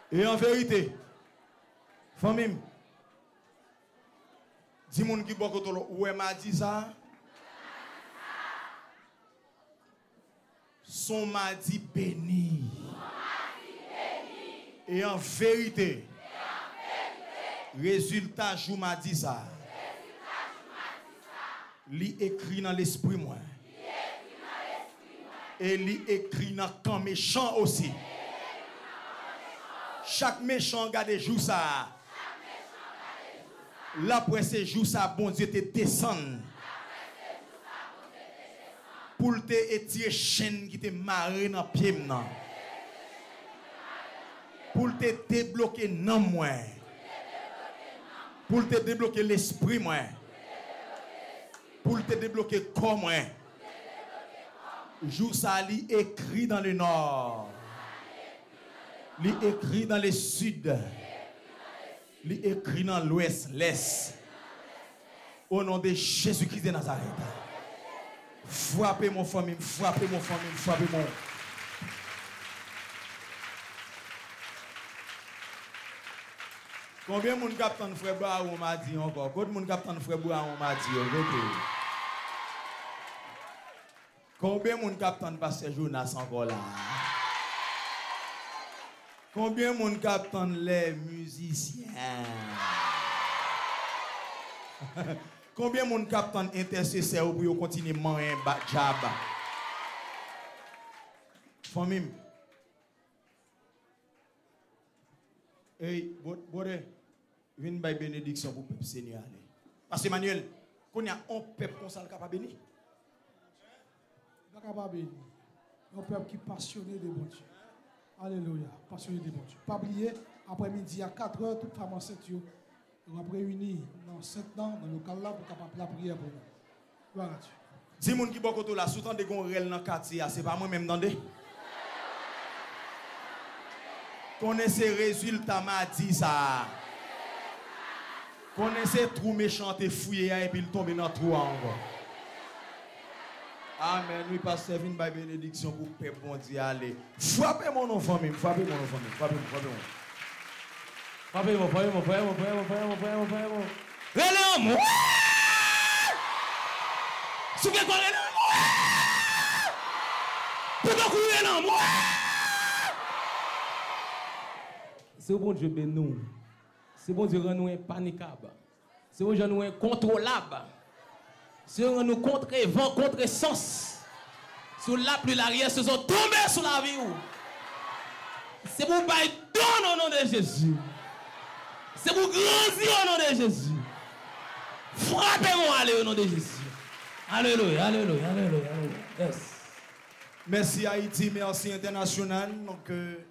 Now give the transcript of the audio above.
Et en vérité, famille, dis-moi qui boit côté où m'a dit ça. Son mardi béni. Et en vérité, résultat jour m'a dit ça. Li écrit dans l'esprit moi. Et li écrit dans camp méchant aussi. Chaque méchant regarde jour ça. L'après ces jours ça bon Dieu te descend. Pour te étirer chaîne qui te marre dans pied maintenant. Pour te débloquer non moi. Pour te débloquer l'esprit moi. Pour te débloquer corps moi. Jour ça li écrit dans le nord. Li écrit dans le sud. Li écrit dans l'ouest, l'est. Au nom de Jésus-Christ de Nazareth. Frappez mon famille, frappez mon famille, frappez mon. Combien de monde capte frère Bois on m'a dit encore? Combien de monde capte frère Bois on m'a dit? Combien de monde capte pasteur Jonas encore là? Combien de monde capte les musiciens? Combien de monde capte intercesseur pour continuer manger job? Famille. Hey, bode, viens by bénédiction pour peuple Seigneur. Parce que Emmanuel, qu'on y a un peuple comme ça capable bénir. Capable bénir. Un peuple qui est passionné de bon Dieu. Alléluia, passionné de bon Dieu. Pas oublier, après-midi à 4h, toute femme enceinte, on va réunir dans 7 ans, dans le local là, pour capable la prière pour nous. Gloire à Dieu. Si moun qui bokoto là, sous temps de gon rel dans quartier, c'est pas moi même d'andé. Connaissez résultat m'a dit ça. Connaissez trou méchant et fouillé et puis il tombe dans trou encore. Amen. Oui, pasteur, vin by bénédiction pour peuple bon Dieu aller. Frappez mon enfant même, frappez mon enfant même, frappez mon. Relais en moi. Sous que quoi relais en moi. Pour courir en moi. C'est bon Dieu béni nous. C'est bon Dieu rend nous impaniquables. C'est bon Dieu nous incontrôlables. C'est bon nous contre vent, contre sens. Sous la pluie l'arrière se sont tombés sur la vie. C'est pour bailler don au nom de Jésus. C'est pour grandir au nom de Jésus. Frappez-moi au nom de Jésus. Alléluia, alléluia, alléluia, alléluia. Yes. Merci Haïti, merci international. Donc